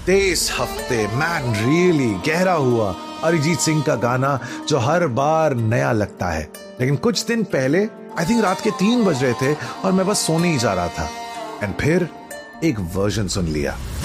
इस हफ्ते man really गहरा हुआ अरिजीत सिंह का गाना जो हर बार नया लगता है। लेकिन कुछ दिन पहले आई थिंक रात के 3 बज रहे थे और मैं बस सोने ही जा रहा था एंड फिर एक वर्जन सुन लिया।